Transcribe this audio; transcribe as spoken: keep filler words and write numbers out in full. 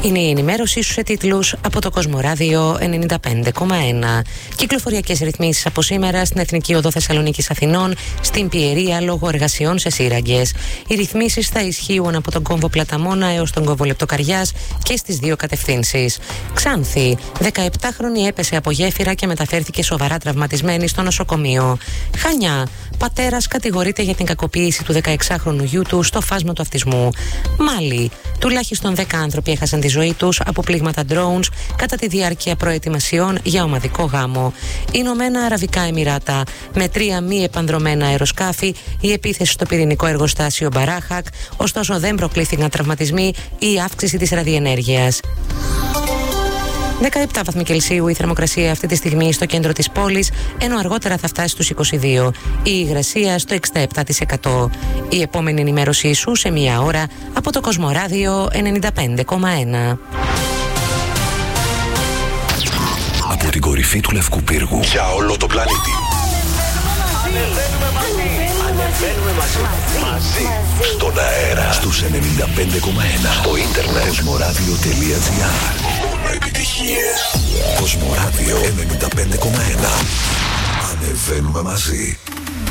Είναι η ενημέρωσή σου σε τίτλους από το Κοσμοράδιο ενενήντα πέντε κόμμα ένα. Κυκλοφοριακές ρυθμίσεις από σήμερα στην Εθνική Οδό Θεσσαλονίκης Αθηνών, στην Πιερία λόγω εργασιών σε σύραγγες. Οι ρυθμίσεις θα ισχύουν από τον κόμβο Πλαταμόνα έως τον κόμβο Λεπτοκαριάς και στις δύο κατευθύνσεις. Ξάνθη, δεκαεπτάχρονη έπεσε από γέφυρα και μεταφέρθηκε σοβαρά τραυματισμένη στο νοσοκομείο. Χανιά, πατέρας κατηγορείται για την κακοποίηση του δεκαεξάχρονου γιού του στο φάσμα του αυτισμού. Μάλι, τουλάχιστον δέκα άνθρωποι έχασαν τη ζωή τους από πλήγματα drones κατά τη διάρκεια προετοιμασιών για ομαδικό γάμο. Ηνωμένα Αραβικά Εμιράτα, με τρία μη επανδρωμένα αεροσκάφη, η επίθεση στο πυρηνικό εργοστάσιο Μπαράχακ, ωστόσο δεν προκλήθηκαν τραυματισμοί ή αύξηση της ραδιενέργειας. δεκαεπτά βαθμοί Κελσίου η θερμοκρασία αυτή τη στιγμή στο κέντρο της πόλης, ενώ αργότερα θα φτάσει στους είκοσι δύο. Η υγρασία στο εξήντα επτά τοις εκατό. Η επόμενη ενημέρωσή σου σε μία ώρα από το Κοσμοράδιο ενενήντα πέντε κόμμα ένα. Από την κορυφή του Λευκού Πύργου για όλο το πλανήτη. Ανεβαίνουμε μαζί. Ανεβαίνουμε μαζί. Μαζί. Στον αέρα. Στους ενενήντα πέντε κόμμα ένα. Στο ίντερνετ. Κοσμοράδιο τελεία τζι άρ. Επιτυχίες. Κοσμοράδιο ενενήντα πέντε κόμμα ένα. Ανεβαίνουμε μαζί.